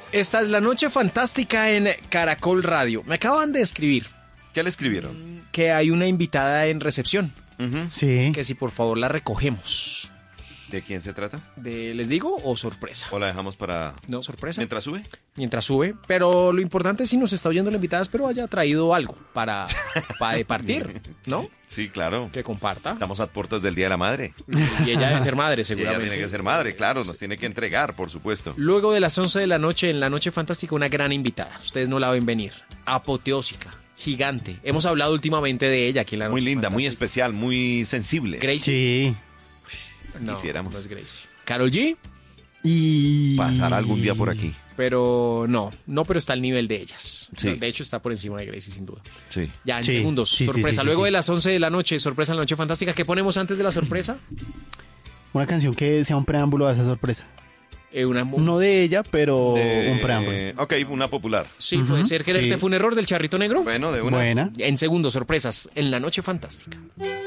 Esta es la noche fantástica en Caracol Radio. Me acaban de escribir ¿Qué le escribieron? que hay una invitada en recepción. Sí. Que si por favor la recogemos. ¿De quién se trata? ¿Les digo o sorpresa? ¿O la dejamos para...? No, sorpresa. ¿Mientras sube? Mientras sube. Pero lo importante es si nos está oyendo la invitada, espero haya traído algo para departir, ¿no? Sí, claro. Que comparta. Estamos a puertas del Día de la Madre. Y ella debe ser madre, Y ella seguramente. tiene que ser madre, claro, nos tiene que entregar, por supuesto. Luego de las 11 de la noche, en la Noche Fantástica, una gran invitada. Ustedes no la ven venir. Apoteósica, gigante. Hemos hablado últimamente de ella aquí en la Noche Muy linda, muy Fantástica. especial, muy sensible. Gracie. Sí. No, Quisiéramos. no es Gracie. Karol G, Y... Pasar algún día por aquí. pero no, pero está al nivel de ellas. Sí. De hecho, está por encima de Gracie, sin duda. Sí. Ya en Sí, segundos, sí, sorpresa. sí, sí, Luego sí. de las 11 de la noche, sorpresa en la Noche Fantástica. ¿Qué ponemos antes de la sorpresa? Una canción que sea un preámbulo a esa sorpresa. No de ella, pero un preámbulo. Ok, una popular. Sí, puede ser. ¿Quererte sí. fue un error del Charrito Negro? Bueno, de una. Buena. En segundos, sorpresas en la Noche Fantástica.